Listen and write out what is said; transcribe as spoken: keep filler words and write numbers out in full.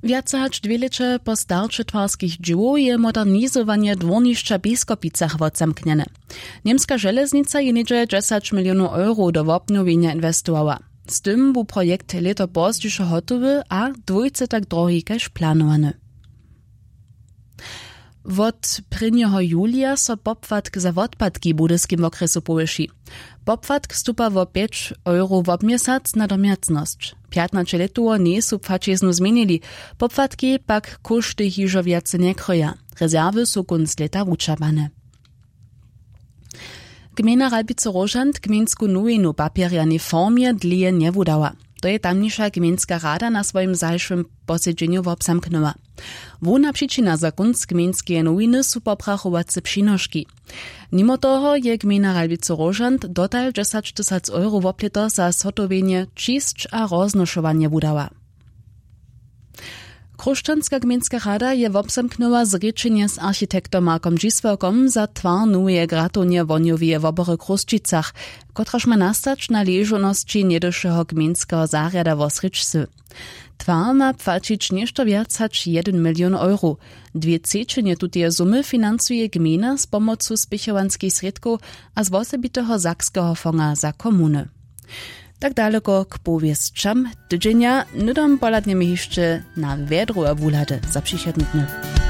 Wiace hač dwie leče po starczy twarskich dźiłow je modernizowanie dwornišća Biskopicach wotzamknjene. Niemska železnica je niedzie dziesięć milionów euro do wobnowienia inwestowała. Z tym był projekt leto pozdźišo hotowy, a dwójce tak drogi kaž planowany. Wot prvneho julija so popłatk za odpadki w budyskim okresu powyši. Popłatk stupa wo pięć euro w miesiąc na domiacność. piętnaście letuło nie su płaciznu zmienili, popłatki pak koszty hižo wiace nie kroja. Rezerwy su kunc leta wučabane. Gmina Ralbice-Rožant gminsku nowinu papierjane formie dlije nie wudała. To je tamniejsza gminska rada na swoim zajszym posiedzeniu obsamknęła. Wona przyczyna za kunc gminskie nowiny su poprachowace przynoszki. Mimo toho je gmina Ralbice-Rožant dotal dziesięć tysięcy euro wopleto za zhotowienie čisć a roznoszowanie wudała. Kruščanska gminska rada je obsamknęła zrečenje z architektom Markom Dziswerkom za twar nowe gratonje wonjowie w oborych Kruščicach, kotraż ma nastać na leżoności niedyszego gminskiego zarjada w Osryczsy. Twar ma płacić nieszto wiac hač jeden milion euro. Dwie trzecie tutije sumy finansuje gmina z pomocą spichowanskich środków a z osobitego sakskiego fonda za komuny. Tak daleko k powiestrzam tydzienia, nudom poladniemy jeszcze na wiadru a wulady za przysiedny dny.